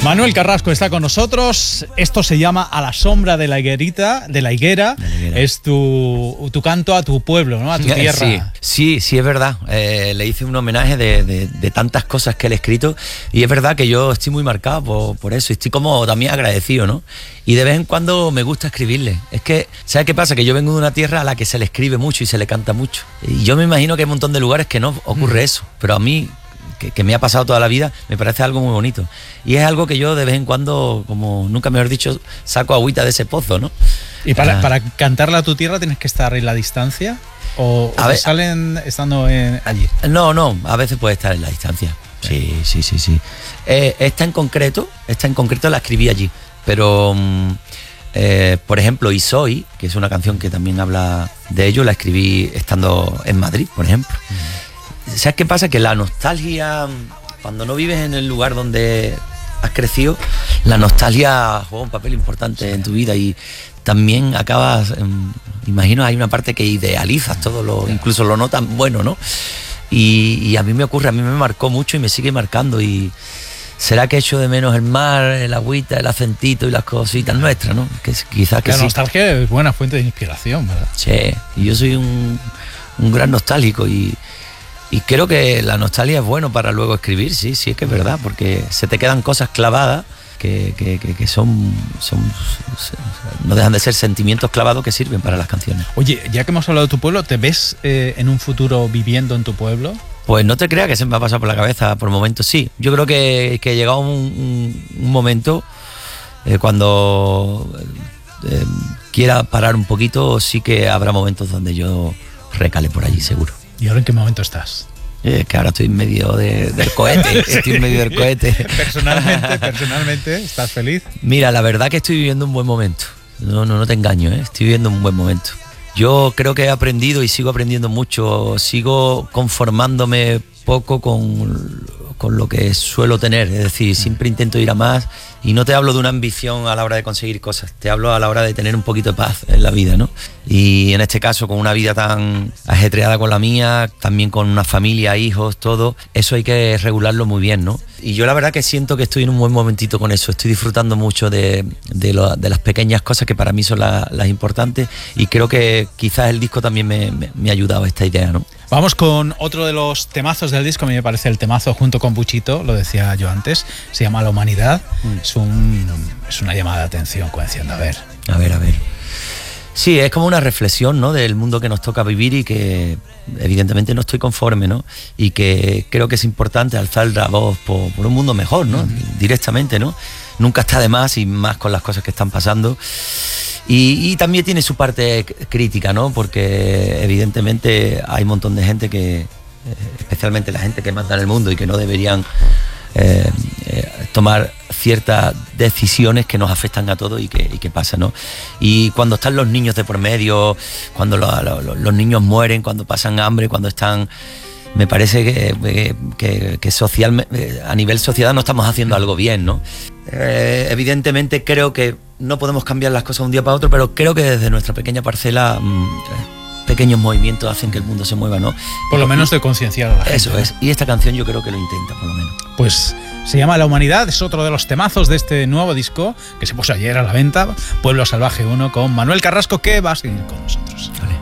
Manuel Carrasco está con nosotros. Esto se llama A la sombra de la higuera. Es tu canto a tu pueblo, ¿no? A tu tierra. Sí, es verdad. Le hice un homenaje de tantas cosas que él ha escrito, y es verdad que yo estoy muy marcado por eso, y estoy como también agradecido, ¿no? Y de vez en cuando me gusta escribirle. Es que, ¿sabes qué pasa? Que yo vengo de una tierra a la que se le escribe mucho y se le canta mucho. Y yo me imagino que hay un montón de lugares que no ocurre eso, pero a mí, que me ha pasado toda la vida, me parece algo muy bonito. Y es algo que yo de vez en cuando, como nunca mejor dicho, saco agüita de ese pozo, ¿no? ¿Y para cantarla a tu tierra tienes que estar en la distancia? ¿O te salen estando allí? No, a veces puede estar en la distancia. Sí. Esta en concreto la escribí allí. Pero, por ejemplo, Y Soy, que es una canción que también habla de ello, la escribí estando en Madrid, por ejemplo. ¿Sabes qué pasa? Que la nostalgia, cuando no vives en el lugar donde has crecido, la nostalgia juega un papel importante en tu vida, y también acabas, imagino, hay una parte que idealizas todo, incluso lo no tan bueno, ¿no? Y a mí me marcó mucho y me sigue marcando. Y será que echo de menos el mar, el agüita, el acentito y las cositas nuestras, ¿no? Quizás que la nostalgia es buena fuente de inspiración, ¿verdad? Sí, y yo soy un gran nostálgico, y creo que la nostalgia es bueno para luego escribir, sí, es que es verdad, porque se te quedan cosas clavadas que son no dejan de ser sentimientos clavados que sirven para las canciones. Oye, ya que hemos hablado de tu pueblo, ¿te ves en un futuro viviendo en tu pueblo? Pues no te creas que se me ha pasado por la cabeza por momentos, sí. Yo creo que llegado un momento, cuando quiera parar un poquito, sí que habrá momentos donde yo recale por allí, seguro. ¿Y ahora en qué momento estás? Que ahora estoy en medio del cohete. Estoy en medio del cohete. Personalmente, ¿estás feliz? Mira, la verdad que estoy viviendo un buen momento. No te engaño, estoy viviendo un buen momento. Yo creo que he aprendido y sigo aprendiendo mucho. Sigo conformándome poco con lo que suelo tener. Es decir, siempre intento ir a más. Y no te hablo de una ambición a la hora de conseguir cosas, te hablo a la hora de tener un poquito de paz en la vida, ¿no? Y en este caso, con una vida tan ajetreada con la mía, también con una familia, hijos, todo, eso hay que regularlo muy bien, ¿no? Y yo la verdad que siento que estoy en un buen momentito con eso, estoy disfrutando mucho de las pequeñas cosas que para mí son las importantes, y creo que quizás el disco también me ha ayudado a esta idea, ¿no? Vamos con otro de los temazos del disco. A mí me parece el temazo junto con Buchito, lo decía yo antes, se llama La Humanidad. Es una llamada de atención, como diciendo, a ver. Sí, es como una reflexión, ¿no?, del mundo que nos toca vivir, y que evidentemente no estoy conforme, ¿no? Y que creo que es importante alzar la voz por un mundo mejor, ¿no? Directamente, ¿no? Nunca está de más, y más con las cosas que están pasando. Y también tiene su parte crítica, ¿no? Porque evidentemente hay un montón de gente que, especialmente la gente que manda en el mundo, y que no deberían tomar ciertas decisiones que nos afectan a todos y que pasan, ¿no? Y cuando están los niños de por medio, cuando los niños mueren, cuando pasan hambre, cuando están... Me parece que socialmente, a nivel sociedad, no estamos haciendo algo bien, ¿no? Evidentemente creo que no podemos cambiar las cosas de un día para otro, pero creo que desde nuestra pequeña parcela pequeños movimientos hacen que el mundo se mueva, ¿no? Por lo menos de concienciar a la gente. Eso es, y esta canción yo creo que lo intenta, por lo menos. Pues se llama La Humanidad, es otro de los temazos de este nuevo disco que se puso ayer a la venta, Pueblo Salvaje 1, con Manuel Carrasco, que va a seguir con nosotros.